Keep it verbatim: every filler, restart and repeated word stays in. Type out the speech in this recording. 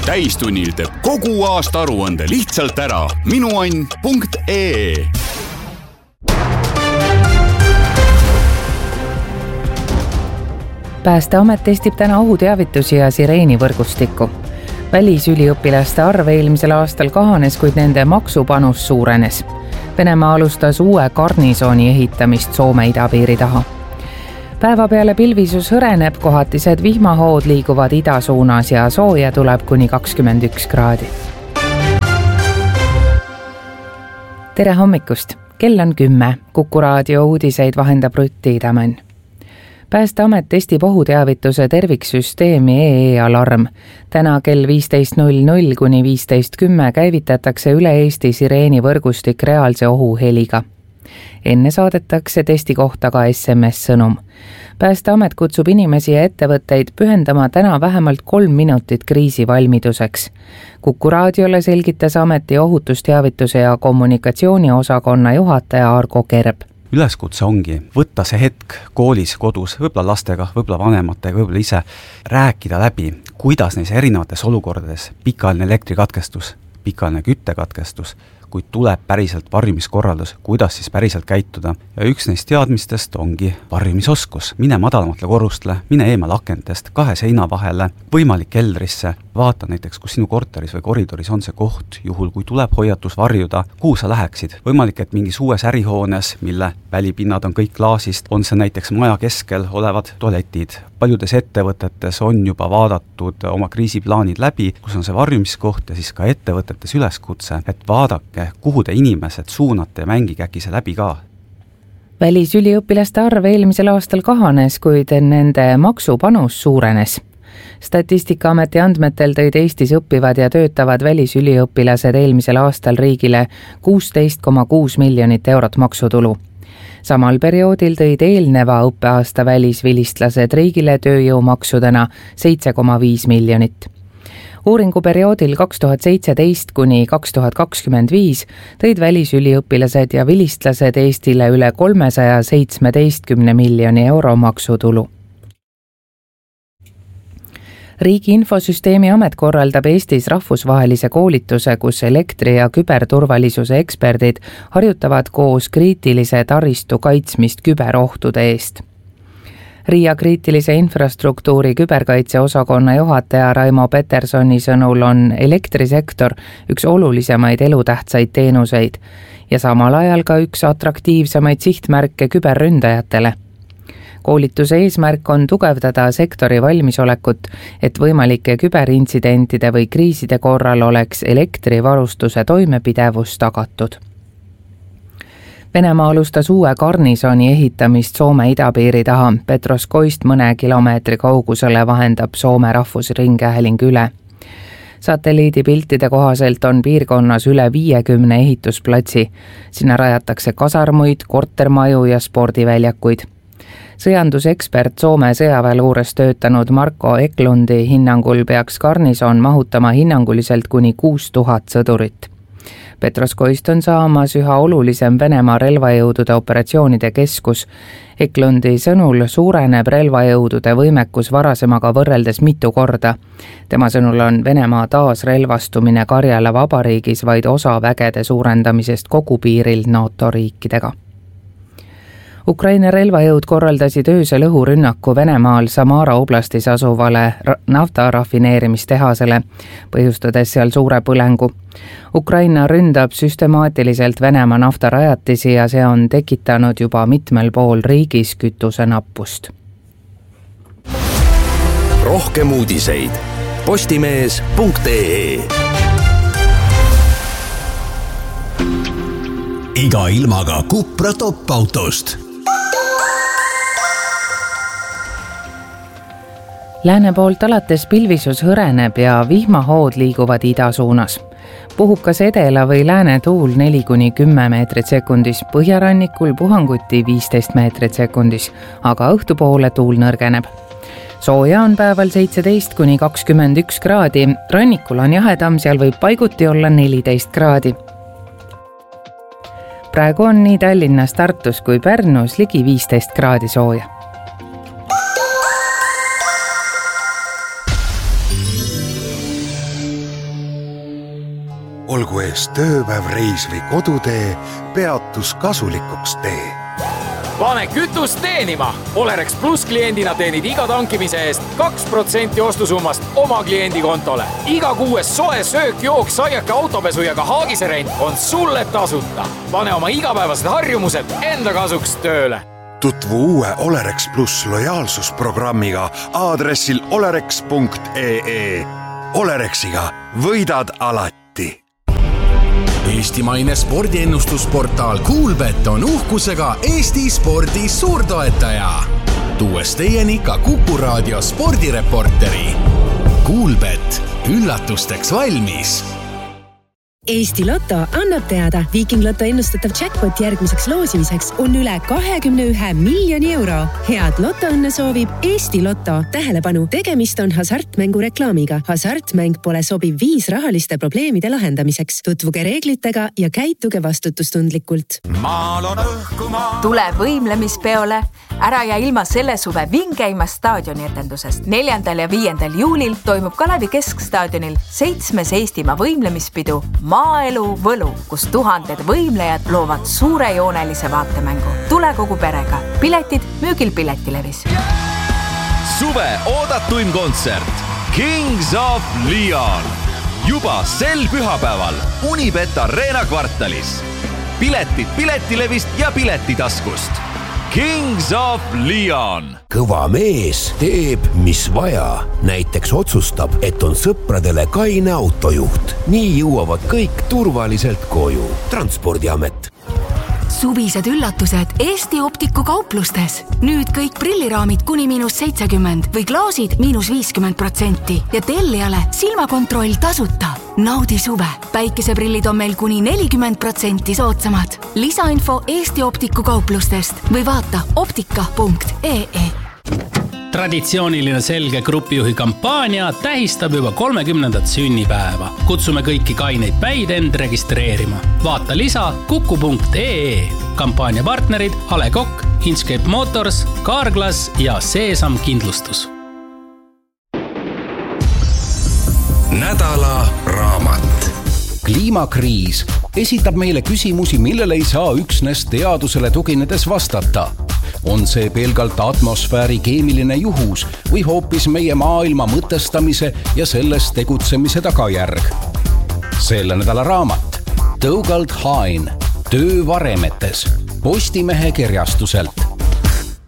täistunnil teeb kogu aasta aruande lihtsalt ära. minuann punkt ee. Päästeamet testib täna ohuteavitusi ja sireenivõrgustikku. Välisüliõpilaste arv eelmisel aastal kahanes, kuid nende maksupanus suurenes. Venemaa alustas uue garnisooni ehitamist Soome idapiiri taha. Päeva peale pilvisus hõreneb, kohatised vihmahood liiguvad ida suunas ja sooja tuleb kuni kakskümmend üks kraadi. Tere hommikust! Kell on kümme. Kuku raadio uudiseid vahendab Rutti Idamann. Päästeamet testib ohuteavituse terviksüsteemi E E Alarm. Täna kell viisteist null null kuni viisteist kümme käivitatakse üle Eesti sireenivõrgustik reaalse ohuheliga. Enne saadetakse testi kohta ka S M S-sõnum. Päästeamet kutsub inimesi ja ettevõtteid pühendama täna vähemalt kolm minutit kriisivalmiduseks. Kuku raadiole selgitas ameti ohutusteavituse ja kommunikatsiooni osakonna juhataja Argo Kerb. Üleskutse ongi võtta see hetk koolis, kodus, võib-olla lastega, võib-olla vanematega, võib-olla ise, rääkida läbi, kuidas neis erinevates olukordades pikaajaline elektrikatkestus, pikaajaline küttekatkestus, kuid tuleb päriselt varjumiskorraldus, kuidas siis päriselt käituda. Ja üks neist teadmistest ongi varjumisoskus. Mine madalamatele korrustele, mine eemal akentest, kahe seina vahele, võimalik keldrisse. Vaata näiteks, kus sinu korteris või koridoris on see koht, juhul kui tuleb hoiatus varjuda, kuhu sa läheksid. Võimalik, et mingis uues ärihoones, mille välipinnad on kõik klaasist, on see näiteks maja keskel olevad tualetid. Paljudes ettevõtetes on juba vaadatud oma kriisiplaanid läbi, kus on see varjumiskoht ja siis ka ettevõtetes üleskutse, et vaadake, kuhu te inimesed suunate ja mängige äkki see läbi ka. Välisüliõpilaste arv eelmisel aastal kahanes, kuid nende maksupanus suurenes. Statistikaameti andmetel tõid Eestis õppivad ja töötavad välisüliõpilased eelmisel aastal riigile kuusteist koma kuus miljonit eurot maksutulu. Samal perioodil tõid eelneva õppeaasta välisvilistlased riigile tööjõumaksudena seitse koma viis miljonit. Uuringuperioodil kaks tuhat seitseteist kuni kaks tuhat kakskümmend viis tõid välisüliõpilased ja vilistlased Eestile üle kolmesaja seitsmeteistkümne miljoni euro maksutulu. Riigi infosüsteemi amet korraldab Eestis rahvusvahelise koolituse, kus elektri- ja küberturvalisuse eksperdid harjutavad koos kriitilise taristu kaitsmist küberohtude eest. Riia kriitilise infrastruktuuri küberkaitse osakonna juhataja Raimo Petersoni sõnul on elektrisektor üks olulisemaid elutähtsaid teenuseid ja samal ajal ka üks atraktiivsemaid sihtmärke küberründajatele. Koolituse eesmärk on tugevdada sektori valmisolekut, et võimalike küberintsidentide või kriiside korral oleks elektrivarustuse toimepidevus tagatud. Venemaa alustas uue garnisooni ehitamist Soome idapiiri taha. Petroskoist mõne kilomeetri kaugusele vahendab Soome rahvusringhääling üle. Satelliidipiltide kohaselt on piirkonnas üle viiekümne ehitusplatsi. Sinna rajatakse kasarmuid, kortermaju ja spordiväljakuid. Sõjandusekspert Soome sõjaväeluures töötanud Marko Eklundi hinnangul peaks garnison mahutama hinnanguliselt kuni kuus tuhat sõdurit. Petroskoist on saamas üha olulisem Venemaa relvajõudude operatsioonide keskus. Eklundi sõnul suureneb relvajõudude võimekus varasemaga võrreldes mitu korda. Tema sõnul on Venemaa taasrelvastumine Karjala vabariigis vaid osa vägede suurendamisest kogu piiril NATO riikidega. Ukraina relvajõud korraldasid öösel õhurünnaku Venemaal Samara oblastis asuvale naftarafineerimistehasele, põhjustades seal suure põlengu. Ukraina ründab süstemaatiliselt Venemaa naftarajatisi ja see on tekitanud juba mitmel pool riigis kütuse nappust. Rohkem uudiseid postimees punkt ee. Iga ilmaga Cupra top-autost. Lääne poolt alates pilvisus hõreneb ja vihmahood liiguvad ida suunas. Puhukas edela või lääne tuul neli kuni kümme meetrit sekundis, põhjarannikul puhanguti viisteist meetrit sekundis, aga õhtupoole tuul nõrgeneb. Sooja on päeval seitseteist kuni kakskümmend üks kraadi, rannikul on jahedam, seal võib paiguti olla neliteist kraadi. Praegu on nii Tallinnas, Tartus kui Pärnus ligi viisteist kraadi sooja. olgu ees tööpäev, reis või kodutee, peatus kasulikuks tee. Pane kütust teenima! Olerex Plus kliendina teenid iga tankimise eest kaks protsenti ostusummast oma kliendi kontole. Iga kuues soe söök, jook, saiake, autopesu ja ka haagiserent on sulle tasuta. Pane oma igapäevased harjumused enda kasuks tööle. Tutvu uue Olerex Plus lojaalsusprogrammiga aadressil olerex punkt ee. Olerexiga võidad alati. Eestimaine spordiennustusportaal Kuulbet on uhkusega Eesti spordi suurtoetaja. Tuues teieni ka Kuku Raadio spordireporteri. Kuulbet, üllatusteks valmis. Eesti Lotto annab teada, Viiking Lotto ennustatav jackpot järgmiseks loosimiseks on üle kahekümne ühe miljoni euro. Head lotoõnne soovib Eesti Lotto. Tähelepanu, tegemist on hasartmängu reklaamiga. Hasartmäng pole sobiv viis rahaliste probleemide lahendamiseks. Tutvuge reeglitega ja käituge vastutustundlikult. Maal on õhkuma. Tule võimlemispeole. Ära ja ilma selle suve vingeima staadioni etendusest. Neljandal ja viiendal juulil toimub Kalevi Keskstaadionil seitsmes Eestimaa võimlemispidu Maaelu võlu, kus tuhanded võimlejad loovad suurejoonelise vaatemängu. Tule kogu perega. Piletid müügil Piletilevis. Suve oodatuim kontsert Kings of Leon. Juba sel pühapäeval Unibet Arena kvartalis. Piletid Piletilevist ja Piletitaskust. Kings of Leon. Kõva mees teeb, mis vaja. Näiteks otsustab, et on sõpradele kaine autojuht. Nii jõuavad kõik turvaliselt koju. Transpordiamet. Suvised üllatused Eesti Optiku kauplustes. Nüüd kõik prilliraamid kuni miinus seitsekümmend või klaasid miinus viiskümmend protsenti ja tellijale silmakontroll tasuta. Naudi suve. Päikeseprillid on meil kuni nelikümmend protsenti soodsamad. Lisainfo Eesti Optiku kauplustest või vaata optika punkt ee. Traditsiooniline selge grupijuhi kampaania tähistab juba kolmekümnendat sünnipäeva. Kutsume kõiki kaineid päid end registreerima. Vaata lisa kuku punkt ee. Kampaania partnerid A Le Coq, Inchcape Motors, Carglass ja Seesam Kindlustus. Nädala raamat. Kliimakriis esitab meile küsimusi, millele ei saa üksnes teadusele tuginedes vastata. On see pelgalt atmosfääri keemiline juhus või hoopis meie maailma mõtestamise ja selles tegutsemise tagajärg? Selle nädala raamat Dougald Hine, Töö varemetes, Postimehe kirjastuselt.